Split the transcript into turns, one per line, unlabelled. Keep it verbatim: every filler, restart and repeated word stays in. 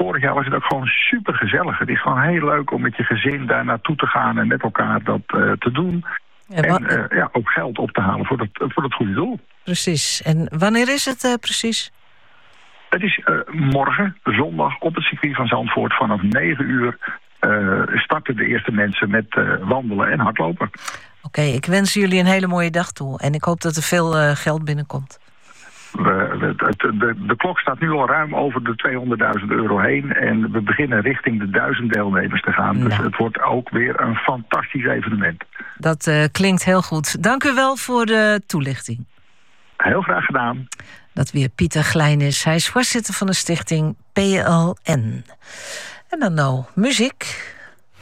vorig jaar was het ook gewoon super gezellig. Het is gewoon heel leuk om met je gezin daar naartoe te gaan en met elkaar dat uh, te doen. En, en uh, ja, ook geld op te halen voor dat, voor dat goede doel.
Precies. En wanneer is het uh, precies?
Het is uh, morgen, zondag, op het circuit van Zandvoort vanaf negen uur uh, starten de eerste mensen met uh, wandelen en hardlopen.
Oké, okay, ik wens jullie een hele mooie dag toe. En ik hoop dat er veel uh, geld binnenkomt.
We, de, de, de klok staat nu al ruim over de tweehonderdduizend euro heen. En we beginnen richting de duizend deelnemers te gaan. Nou. Dus het wordt ook weer een fantastisch evenement.
Dat uh, klinkt heel goed. Dank u wel voor de toelichting.
Heel graag gedaan.
Dat weer Pieter Gleijn is. Hij is voorzitter van de stichting P L N. En dan nou muziek.